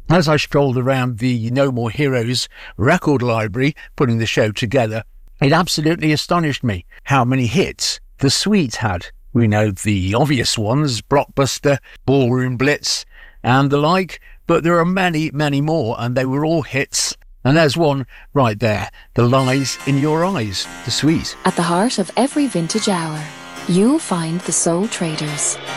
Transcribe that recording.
As I strolled around the No More Heroes record library, putting the show together, it absolutely astonished me how many hits the Sweets had. We know the obvious ones, Blockbuster, Ballroom Blitz, and the like, but there are many, many more, and they were all hits. And there's one right there, The Lies in Your Eyes, the Sweet. At the heart of every vintage hour, you'll find the Soul Traders.